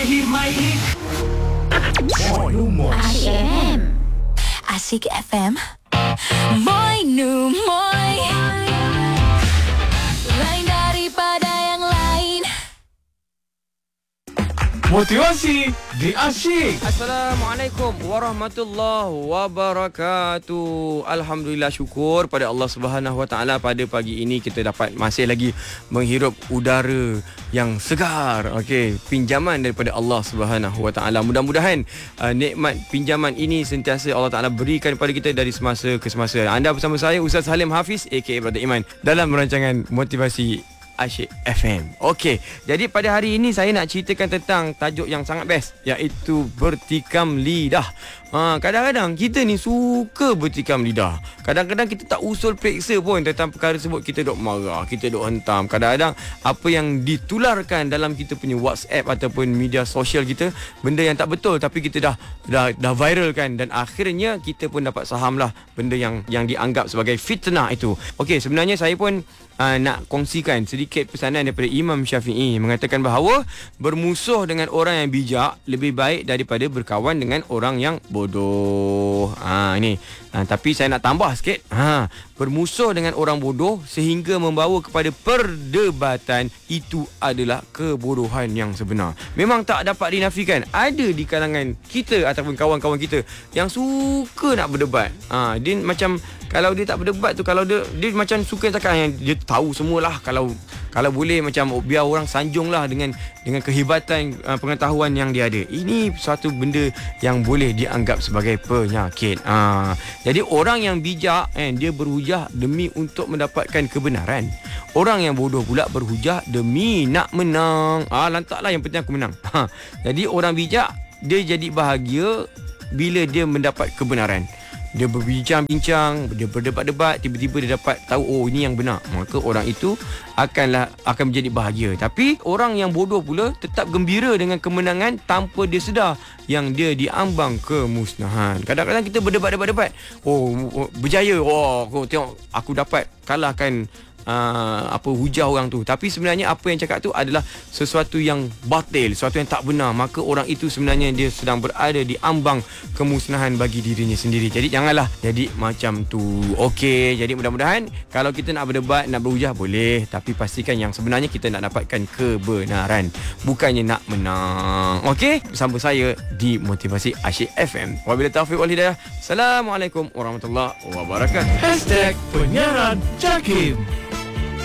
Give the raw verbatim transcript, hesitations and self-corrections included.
My hit, my hit. Moi Numos. Asyik F M. Asyik F M. Moi Numoi. Lain daripada yang lain. Motivasi di Asyik. Assalamualaikum warahmatullahi wabarakatuh. Alhamdulillah, syukur pada Allah Subhanahu Wa Taala pada pagi ini kita dapat masih lagi menghirup udara yang segar. Okey, pinjaman daripada Allah Subhanahu Wa Taala. Mudah-mudahan uh, nikmat pinjaman ini sentiasa Allah Taala berikan kepada kita dari semasa ke semasa. Anda bersama saya Ustaz Halim Hafiz aka Brother Iman dalam rancangan Motivasi Asyik F M. Okey, jadi pada hari ini saya nak ceritakan tentang tajuk yang sangat best, iaitu bertikam lidah. Ha, kadang-kadang kita ni suka bertikam lidah. Kadang-kadang kita tak usul periksa pun tentang perkara tersebut, kita dok marah, kita dok hentam. Kadang-kadang apa yang ditularkan dalam kita punya WhatsApp ataupun media sosial kita, benda yang tak betul tapi kita dah dah dah viralkan dan akhirnya kita pun dapat sahamlah benda yang yang dianggap sebagai fitnah itu. Okey, sebenarnya saya pun Uh, nak kongsikan sedikit pesanan daripada Imam Syafi'i, mengatakan bahawa bermusuh dengan orang yang bijak lebih baik daripada berkawan dengan orang yang bodoh. Ha, ini. Ha, tapi saya nak tambah sikit. Ha, bermusuh dengan orang bodoh sehingga membawa kepada perdebatan, itu adalah kebodohan yang sebenar. Memang tak dapat dinafikan. Ada di kalangan kita ataupun kawan-kawan kita yang suka nak berdebat. Ha, dia macam kalau dia tak berdebat tu, kalau dia dia macam suka cakap yang dia tahu semualah, kalau kalau boleh macam biar orang sanjunglah dengan dengan kehebatan uh, pengetahuan yang dia ada. Ini satu benda yang boleh dianggap sebagai penyakit. Ha, jadi orang yang bijak eh, dia berhujah demi untuk mendapatkan kebenaran. Orang yang bodoh pula berhujah demi nak menang. Ah, lantaklah yang penting aku menang. Ha, jadi orang bijak dia jadi bahagia bila dia mendapat kebenaran. Dia berbincang-bincang, dia berdebat-debat, tiba-tiba dia dapat tahu, oh ini yang benar, maka orang itu akanlah akan menjadi bahagia. Tapi orang yang bodoh pula tetap gembira dengan kemenangan tanpa dia sedar yang dia diambang kemusnahan. Kadang-kadang kita berdebat-debat-debat, oh berjaya, oh aku tengok aku dapat kalahkan Uh, apa hujah orang tu, tapi sebenarnya apa yang cakap tu adalah sesuatu yang batil, sesuatu yang tak benar. Maka orang itu sebenarnya dia sedang berada di ambang kemusnahan bagi dirinya sendiri. Jadi janganlah jadi macam tu. Okey, jadi mudah-mudahan kalau kita nak berdebat, nak berhujah boleh, tapi pastikan yang sebenarnya kita nak dapatkan kebenaran, bukannya nak menang. Okey, bersama saya di Motivasi Asyik F M. Wabillahi taufiq wal hidayah. Assalamualaikum warahmatullahi wabarakatuh. Hashtag penyiaran Jakim.